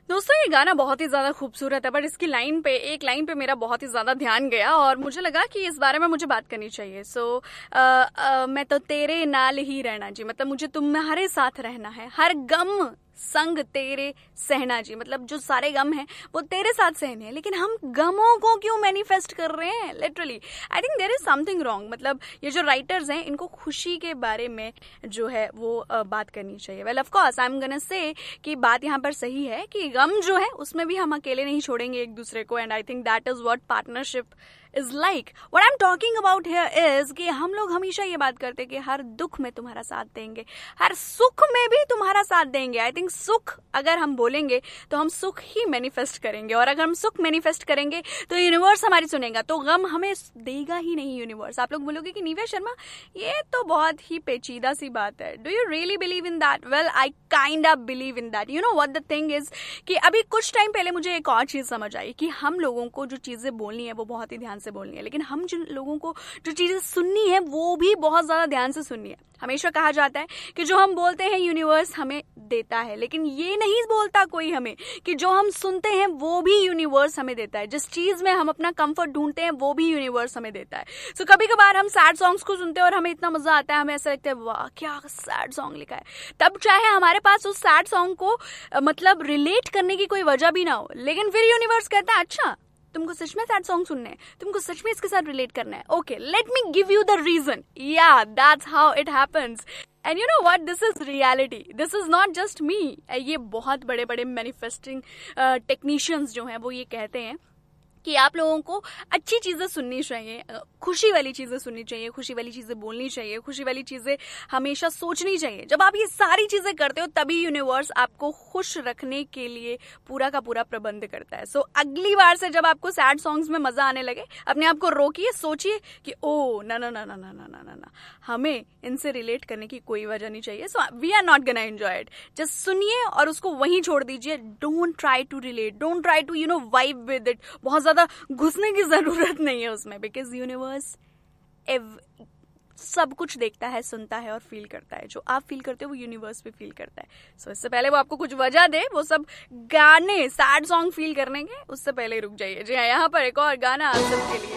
दोस्तों ये गाना बहुत ही ज्यादा खूबसूरत है, बट इसकी एक लाइन पे मेरा बहुत ही ज्यादा ध्यान गया और मुझे लगा कि इस बारे में मुझे बात करनी चाहिए। मैं तो तेरे नाल ही रहना जी, मतलब मुझे तुम्हारे साथ रहना है, हर गम संग तेरे सहना जी, मतलब जो सारे गम हैं वो तेरे साथ सहने हैं, लेकिन हम गमों को क्यों मैनिफेस्ट कर रहे हैं? Literally I think there is something wrong. मतलब ये जो राइटर्स हैं इनको खुशी के बारे में जो है वो बात करनी चाहिए। Well of course I am gonna say कि बात यहाँ पर सही है कि गम जो है उसमें भी हम अकेले नहीं छोड़ेंगे एक दूसरे को, and I think that is what partnership is like. What I am talking about here is कि हम लोग हमेशा ये बात करते हैं कि हर दुख में तुम्हारा साथ देंगे, हर सुख में भी तुम्हारा साथ देंगे। आई थिंक सुख अगर हम बोलेंगे तो हम सुख ही मैनिफेस्ट करेंगे, और अगर हम सुख मैनिफेस्ट करेंगे तो यूनिवर्स हमारी सुनेगा, तो गम हमें देगा ही नहीं यूनिवर्स। आप लोग बोलोगे कि निव्या शर्मा ये तो बहुत ही पेचीदा सी बात है, do you really believe in that? Well I kind of believe in that. You know what the thing is कि अभी कुछ टाइम पहले मुझे एक और चीज समझ आई कि हम लोगों को जो चीजें बोलनी है वो बहुत ही ध्यान से बोलनी है, लेकिन हम जिन लोगों को जो चीजें सुननी है वो भी बहुत ज्यादा ध्यान से सुननी है। हमेशा कहा जाता है कि जो हम बोलते हैं यूनिवर्स हमें देता है, लेकिन ये नहीं बोलता कोई हमें कि जो हम सुनते हैं वो भी यूनिवर्स हमें देता है। जिस चीज में हम अपना कंफर्ट ढूंढते हैं वो भी यूनिवर्स हमें देता है। सो कभी कभार हम सैड सॉन्ग्स को सुनते हैं और हमें इतना मजा आता है, हमें ऐसा लगता है वाह क्या सैड सॉन्ग लिखा है, तब चाहे हमारे पास उस सैड सॉन्ग को मतलब रिलेट करने की कोई वजह भी ना हो, लेकिन फिर यूनिवर्स कहता है अच्छा तुमको सच में सैड सॉन्ग सुनने हैं, तुमको सच में इसके साथ रिलेट करना है, okay let me give you the reason. या that's how it happens. And you know what, this is reality, this is not just मी। ये बहुत बड़े बड़े मैनिफेस्टिंग टेक्नीशियंस जो हैं वो ये कहते हैं कि आप लोगों को अच्छी चीजें सुननी चाहिए, खुशी वाली चीजें सुननी चाहिए, खुशी वाली चीजें बोलनी चाहिए, खुशी वाली चीजें हमेशा सोचनी चाहिए। जब आप ये सारी चीजें करते हो तभी यूनिवर्स आपको खुश रखने के लिए पूरा का पूरा प्रबंध करता है। सो अगली बार से जब आपको सैड सॉन्ग्स में मजा आने लगे, अपने आप को रोकिए, सोचिए कि ओ ना ना ना ना ना ना ना ना ना, हमें इनसे रिलेट करने की कोई वजह नहीं चाहिए, so we are not gonna enjoy it. Just सुनिए और उसको वहीं छोड़ दीजिए। Don't try to relate, don't try to vibe with it. बहुत ज्यादा घुसने की जरूरत नहीं है उसमें, बिकॉज यूनिवर्स सब कुछ देखता है, सुनता है और फील करता है। जो आप फील करते हो वो यूनिवर्स भी फील करता है। सो इससे पहले वो आपको कुछ वजह दे वो सब गाने सैड सॉन्ग फील करने के, उससे पहले रुक जाइए। जी हाँ, यहाँ पर एक और गाना आप सबके लिए।